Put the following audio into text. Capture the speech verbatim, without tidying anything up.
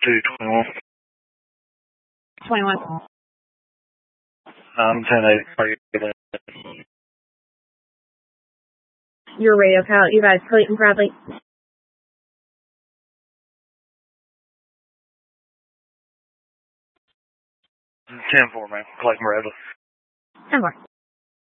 two twenty-one. twenty-one. I'm ten eighty. Are you good? Your radio pilot, you guys, Clayton Bradley. ten four, man. Clayton Bradley. ten four.